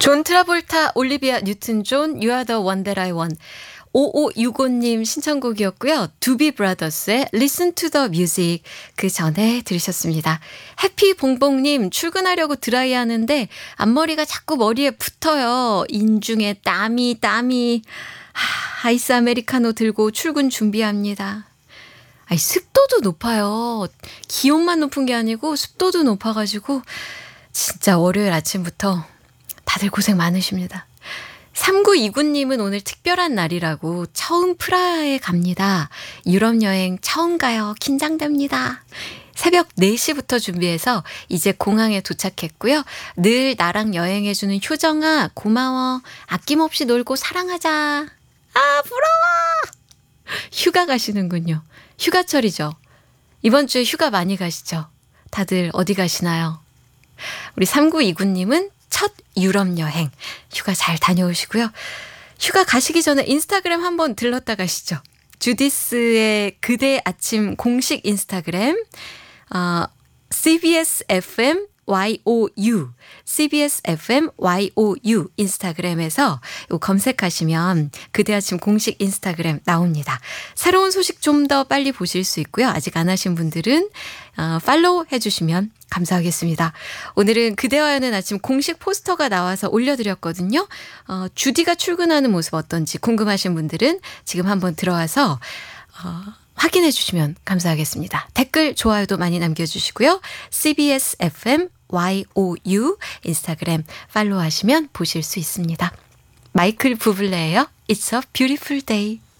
존 트라볼타, 올리비아 뉴튼 존, You are the one that I want. 5565님 신청곡이었고요. 두비 브라더스의 Listen to the Music 그 전에 들으셨습니다. 해피봉봉님 출근하려고 드라이하는데 앞머리가 자꾸 머리에 붙어요. 인중에 땀이 아이스 아메리카노 들고 출근 준비합니다. 아니, 습도도 높아요. 기온만 높은 게 아니고 습도도 높아가지고 진짜 월요일 아침부터 다들 고생 많으십니다. 3929님은 오늘 특별한 날이라고 처음 프라하에 갑니다. 유럽 여행 처음 가요. 긴장됩니다. 새벽 4시부터 준비해서 이제 공항에 도착했고요. 늘 나랑 여행해주는 효정아 고마워. 아낌없이 놀고 사랑하자. 아 부러워. 휴가 가시는군요. 휴가철이죠. 이번 주에 휴가 많이 가시죠? 다들 어디 가시나요? 우리 3929님은 첫 유럽 여행 휴가 잘 다녀오시고요. 휴가 가시기 전에 인스타그램 한번 들렀다 가시죠. 주디스의 그대 아침 공식 인스타그램 CBS FM YOU CBS FM YOU 인스타그램에서 검색하시면 그대 아침 공식 인스타그램 나옵니다. 새로운 소식 좀 더 빨리 보실 수 있고요. 아직 안 하신 분들은 팔로우 해주시면 감사하겠습니다. 오늘은 그대와 여는 아침 공식 포스터가 나와서 올려드렸거든요. 주디가 출근하는 모습 어떤지 궁금하신 분들은 지금 한번 들어와서 확인해 주시면 감사하겠습니다. 댓글, 좋아요도 많이 남겨주시고요. CBS FM YOU 인스타그램 팔로우하시면 보실 수 있습니다. 마이클 부블레예요. It's a beautiful day.